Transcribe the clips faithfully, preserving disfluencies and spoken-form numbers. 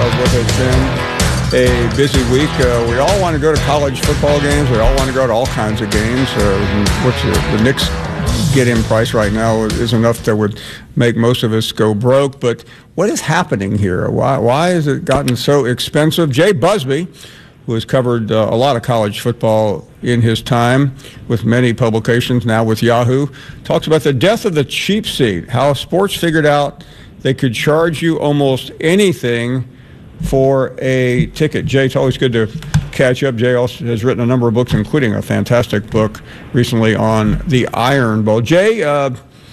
of what has been a busy week. Uh, we all want to go to college football games. We all want to go to all kinds of games. Uh, what's the, the Knicks get-in price right now is enough that would make most of us go broke. But what is happening here? Why, why has it gotten so expensive? Jay Busby, who has covered uh, a lot of college football in his time with many publications, now with Yahoo, talks about the death of the cheap seat, how sports figured out they could charge you almost anything for a ticket. Jay, it's always good to catch up. Jay also has written a number of books, including a fantastic book recently on the Iron Bowl. Jay, uh,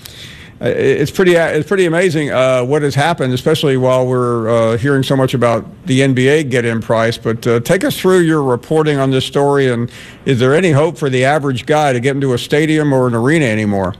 it's pretty it's pretty amazing uh, what has happened, especially while we're uh, hearing so much about the N B A get-in price. But uh, take us through your reporting on this story, and is there any hope for the average guy to get into a stadium or an arena anymore?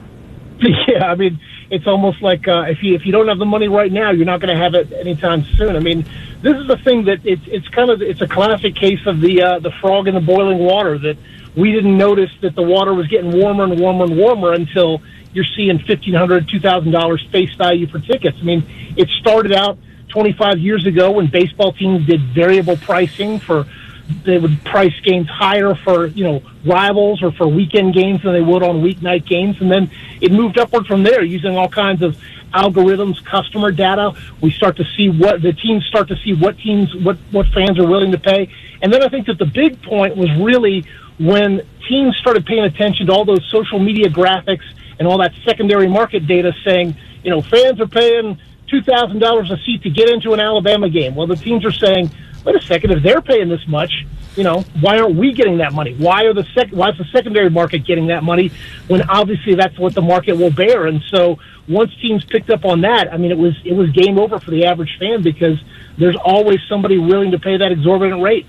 Yeah, I mean, it's almost like uh, if you if you don't have the money right now, you're not going to have it anytime soon. I mean, this is the thing that it's it's kind of it's a classic case of the uh, the frog in the boiling water, that we didn't notice that the water was getting warmer and warmer and warmer until you're seeing fifteen hundred dollars, two thousand dollars face value for tickets. I mean, it started out twenty-five years ago when baseball teams did variable pricing for. They would price games higher for, you know, rivals or for weekend games than they would on weeknight games. And then it moved upward from there using all kinds of algorithms, customer data. We start to see what the teams start to see what teams, what, what fans are willing to pay. And then I think that the big point was really when teams started paying attention to all those social media graphics and all that secondary market data saying, you know, fans are paying two thousand dollars a seat to get into an Alabama game. Well, the teams are saying, wait a second, if they're paying this much, you know, why aren't we getting that money? Why are the sec- why is the secondary market getting that money when obviously that's what the market will bear? And so once teams picked up on that, I mean, it was it was game over for the average fan because there's always somebody willing to pay that exorbitant rate.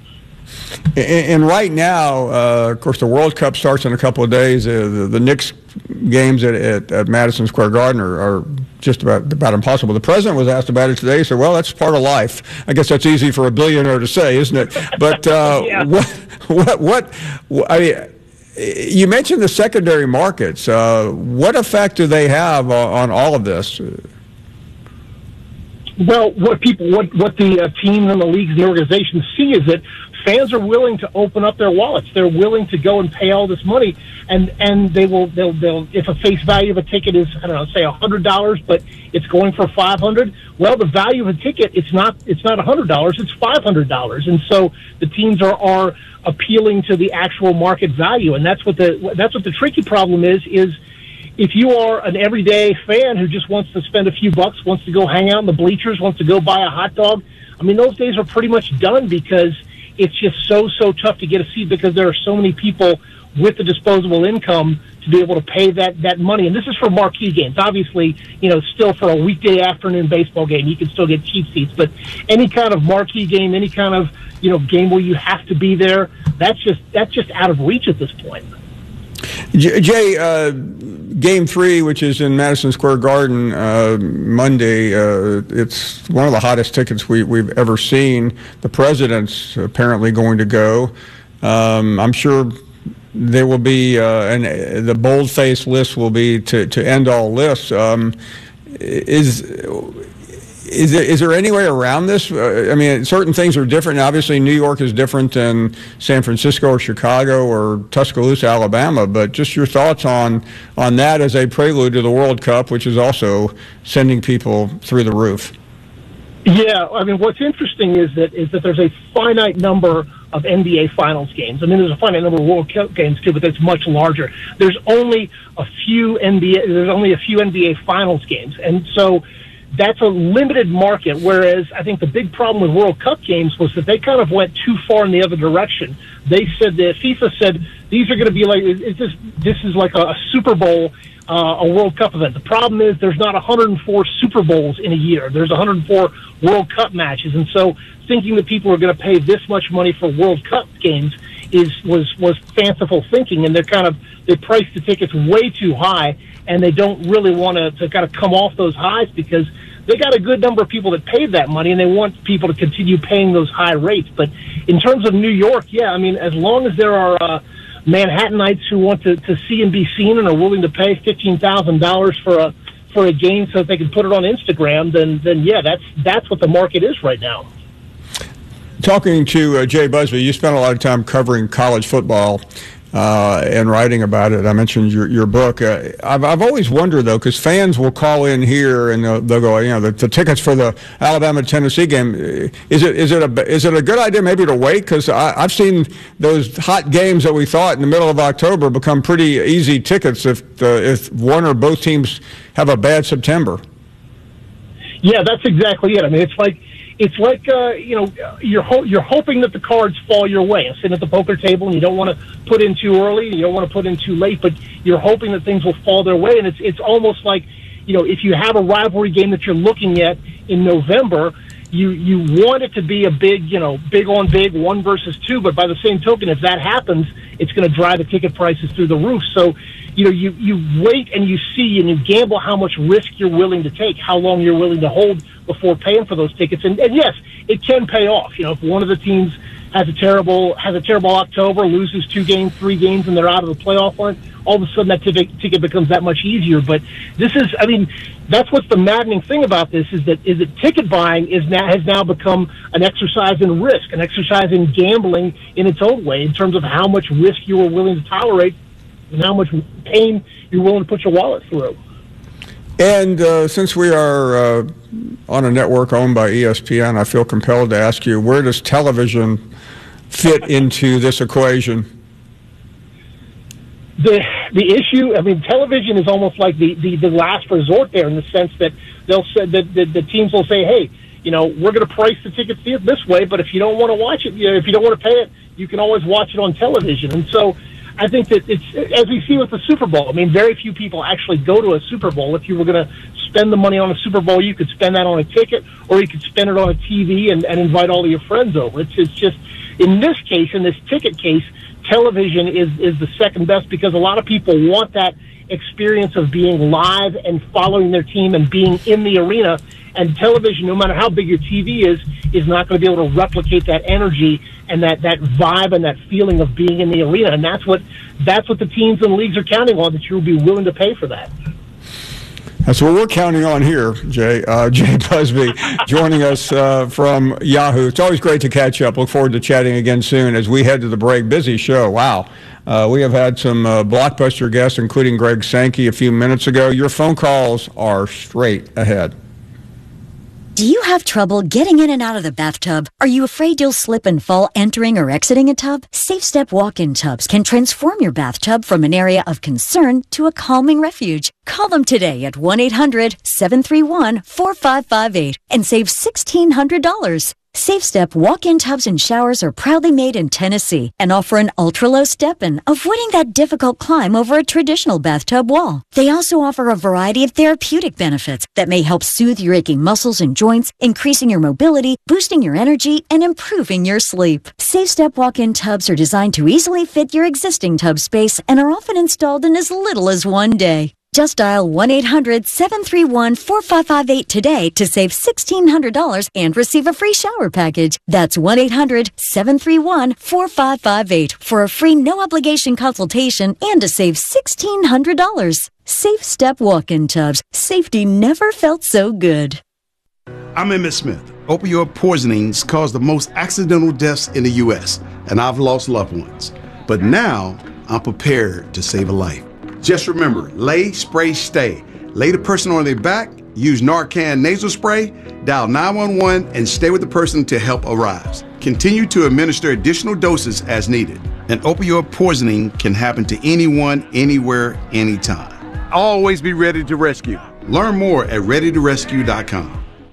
And right now, uh, of course, the World Cup starts in a couple of days. Uh, the, the Knicks games at, at, at Madison Square Garden are, are just about about impossible. The president was asked about it today. He said, well, that's part of life. I guess that's easy for a billionaire to say, isn't it? But uh, yeah. what, what, what, what, I mean, you mentioned the secondary markets. Uh, what effect do they have on, on all of this? Well, what people, what, what the uh, teams and the leagues and the organizations see is that fans are willing to open up their wallets. They're willing to go and pay all this money, and, and they will they'll they'll if a face value of a ticket is, I don't know, say a hundred dollars, but it's going for five hundred. Well, the value of a ticket it's not it's not a hundred dollars, it's five hundred dollars, and so the teams are are appealing to the actual market value, and that's what the that's what the tricky problem is is. If you are an everyday fan who just wants to spend a few bucks, wants to go hang out in the bleachers, wants to go buy a hot dog, I mean, those days are pretty much done because it's just so, so tough to get a seat because there are so many people with the disposable income to be able to pay that, that money. And this is for marquee games. Obviously, you know, still for a weekday afternoon baseball game, you can still get cheap seats. But any kind of marquee game, any kind of, you know, game where you have to be there, that's just that's just out of reach at this point. Jay, uh, Game three, which is in Madison Square Garden uh, Monday, uh, it's one of the hottest tickets we, we've ever seen. The president's apparently going to go. Um, I'm sure there will be, uh, and the bold-faced list will be to, to end all lists. Um, is Is there, is there any way around this? Uh, I mean, certain things are different. Obviously, New York is different than San Francisco or Chicago or Tuscaloosa, Alabama. But just your thoughts on on that as a prelude to the World Cup, which is also sending people through the roof. Yeah, I mean, what's interesting is that is that there's a finite number of N B A Finals games. I mean, there's a finite number of World Cup games too, but it's much larger. There's only a few N B A. There's only a few N B A Finals games, and so. That's a limited market, whereas I think the big problem with World Cup games was that they kind of went too far in the other direction. They said that FIFA said these are going to be like it's just, this is like a, a Super Bowl, uh, a World Cup event. The problem is there's not one hundred four Super Bowls in a year. There's one hundred four World Cup matches, and so thinking that people are going to pay this much money for World Cup games is was was fanciful thinking, and they're kind of they price the tickets way too high, and they don't really want to, to kind of come off those highs because they got a good number of people that paid that money, and they want people to continue paying those high rates. But in terms of New York, yeah, I mean, as long as there are uh, Manhattanites who want to, to see and be seen and are willing to pay fifteen thousand dollars for a for a game so that they can put it on Instagram, then then yeah, that's that's what the market is right now. Talking to uh, Jay Busbee, you spent a lot of time covering college football uh, and writing about it. I mentioned your your book. Uh, I've I've always wondered though, because fans will call in here and they'll, they'll go, you know, the, the tickets for the Alabama Tennessee game. Is it is it a is it a good idea maybe to wait? Because I've seen those hot games that we thought in the middle of October become pretty easy tickets if uh, if one or both teams have a bad September. Yeah, that's exactly it. I mean, it's like. It's like, uh, you know, you're ho- you're hoping that the cards fall your way. And sitting at the poker table, and you don't want to put in too early, and you don't want to put in too late, but you're hoping that things will fall their way. And it's it's almost like, you know, if you have a rivalry game that you're looking at in November, you you want it to be a big, you know, big on big, one versus two. But by the same token, if that happens, it's going to drive the ticket prices through the roof. So, you know, you, you wait and you see and you gamble how much risk you're willing to take, how long you're willing to hold before paying for those tickets. And, and yes, it can pay off. You know, if one of the teams has a terrible has a terrible October, loses two games, three games, and they're out of the playoff hunt, all of a sudden that ticket, ticket becomes that much easier. But this is, I mean, that's what's the maddening thing about this is that is that ticket buying is now has now become an exercise in risk, an exercise in gambling in its own way in terms of how much risk you are willing to tolerate and how much pain you're willing to put your wallet through. And uh, since we are uh, on a network owned by E S P N, I feel compelled to ask you, where does television fit into this equation? The the issue, I mean, television is almost like the, the, the last resort there in the sense that they'll say that the, the teams will say, hey, you know, we're going to price the tickets this way, but if you don't want to watch it, you know, if you don't want to pay it, you can always watch it on television. And so I think that it's, as we see with the Super Bowl, I mean, very few people actually go to a Super Bowl. If you were going to spend the money on a Super Bowl, you could spend that on a ticket, or you could spend it on a T V and, and invite all of your friends over. It's, it's just, in this case, in this ticket case, television is, is the second best because a lot of people want that experience of being live and following their team and being in the arena. And television, no matter how big your T V is, is not going to be able to replicate that energy and that, that vibe and that feeling of being in the arena. And that's what that's what the teams and leagues are counting on, that you'll be willing to pay for that. That's what we're counting on here, Jay. Uh, Jay Busbee joining us uh, from Yahoo. It's always great to catch up. Look forward to chatting again soon as we head to the break. Busy show. Wow. Uh, we have had some uh, blockbuster guests, including Greg Sankey a few minutes ago. Your phone calls are straight ahead. Do you have trouble getting in and out of the bathtub? Are you afraid you'll slip and fall entering or exiting a tub? SafeStep walk-in tubs can transform your bathtub from an area of concern to a calming refuge. Call them today at one eight hundred seven three one four five five eight and save sixteen hundred dollars. SafeStep walk-in tubs and showers are proudly made in Tennessee and offer an ultra-low step-in, avoiding that difficult climb over a traditional bathtub wall. They also offer a variety of therapeutic benefits that may help soothe your aching muscles and joints, increasing your mobility, boosting your energy, and improving your sleep. SafeStep walk-in tubs are designed to easily fit your existing tub space and are often installed in as little as one day. Just dial one eight hundred seven three one four five five eight today to save sixteen hundred dollars and receive a free shower package. That's one eight hundred seven three one four five five eight for a free no-obligation consultation and to save sixteen hundred dollars. SafeStep walk-in tubs. Safety never felt so good. I'm Emmett Smith. Opioid poisonings cause the most accidental deaths in the U S, and I've lost loved ones. But now I'm prepared to save a life. Just remember, lay, spray, stay. Lay the person on their back, use Narcan nasal spray, dial nine one one, and stay with the person until help arrives. Continue to administer additional doses as needed. An opioid poisoning can happen to anyone, anywhere, anytime. Always be ready to rescue. Learn more at ready to rescue dot com.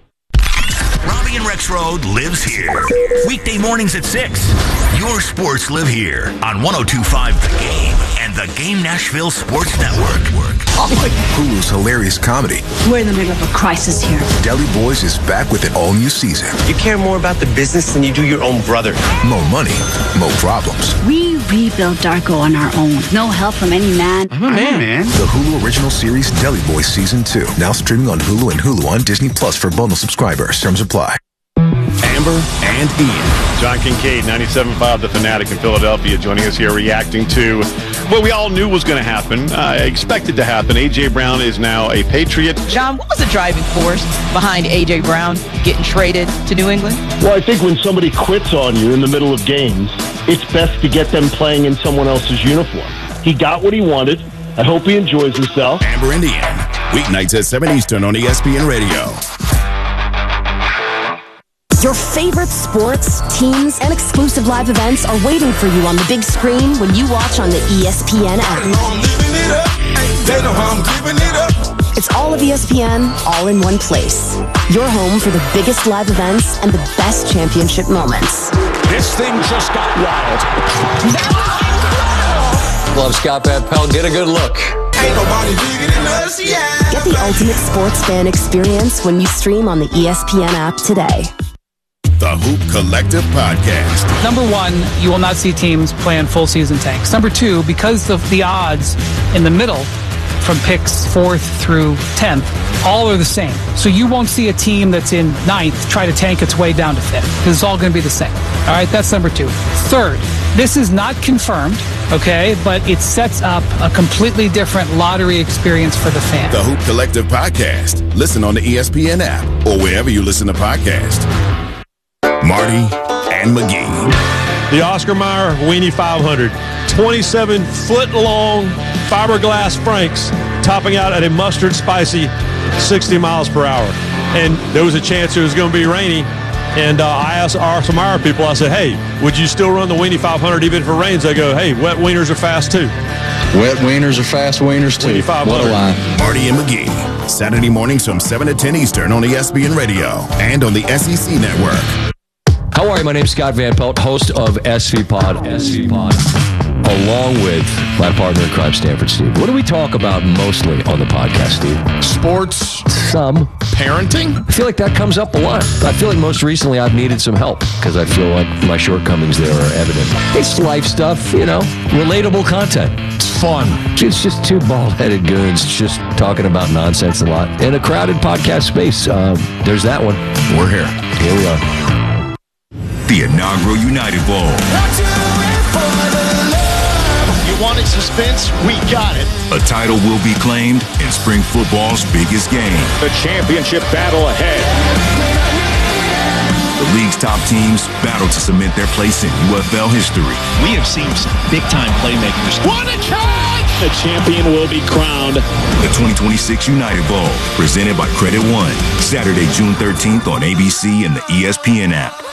Robbie and Rexroad lives here. Weekday mornings at six. Your sports live here on one oh two point five The Game and the Game Nashville Sports Network. Hulu's hilarious comedy. We're in the middle of a crisis here. Deli Boys is back with an all-new season. You care more about the business than you do your own brother. More money, more problems. We rebuilt Darko on our own. No help from any man. I'm a man, man. The Hulu original series Deli Boys Season two. Now streaming on Hulu and Hulu on Disney Plus for bundle subscribers. Terms apply. And Amber and Ian. John Kincaid, ninety-seven point five The Fanatic in Philadelphia, joining us here reacting to what we all knew was going to happen, uh, expected to happen. A J. Brown is now a Patriot. John, what was the driving force behind A J. Brown getting traded to New England? Well, I think when somebody quits on you in the middle of games, it's best to get them playing in someone else's uniform. He got what he wanted. I hope he enjoys himself. Amber and Ian, weeknights at seven Eastern on E S P N Radio. Your favorite sports, teams, and exclusive live events are waiting for you on the big screen when you watch on the E S P N app. It's all of E S P N, all in one place. Your home for the biggest live events and the best championship moments. This thing just got wild. Love Scott Van Pelt. Get a good look. Ain't nobody bigger than us, yeah. Get the ultimate sports fan experience when you stream on the E S P N app today. The Hoop Collective Podcast. Number one, you will not see teams playing full season tanks. Number two, because of the odds in the middle from picks fourth through tenth, all are the same. So you won't see a team that's in ninth try to tank its way down to fifth because it's all going to be the same. All right, that's number two. Third, this is not confirmed, okay, but it sets up a completely different lottery experience for the fan. The Hoop Collective Podcast. Listen on the E S P N app or wherever you listen to podcasts. Marty and McGee. The Oscar Mayer Weenie five hundred. twenty-seven foot long fiberglass franks topping out at a mustard spicy sixty miles per hour. And there was a chance it was going to be rainy. And uh, I asked our some Mayer people, I said, hey, would you still run the Weenie five hundred even if it rains? They go, hey, wet wieners are fast too. Wet wieners are fast wieners too. What a line. Marty and McGee. Saturday mornings from seven to ten Eastern on E S P N Radio and on the S E C Network. How are you? My name's Scott Van Pelt, host of S V Pod, S V Pod, along with my partner in crime, Stanford Steve. What do we talk about mostly on the podcast, Steve? Sports. Some. Parenting. I feel like that comes up a lot. I feel like most recently I've needed some help because I feel like my shortcomings there are evident. It's life stuff, you know, relatable content. It's fun. It's just two bald-headed goons just talking about nonsense a lot in a crowded podcast space. Um, there's that one. We're here. Here we are. The inaugural United Bowl. You wanted suspense? We got it. A title will be claimed in spring football's biggest game. The championship battle ahead. The league's top teams battle to cement their place in U F L history. We have seen some big-time playmakers. What a charge! The champion will be crowned. The twenty twenty-six United Bowl, presented by Credit One. Saturday, June thirteenth on A B C and the E S P N app.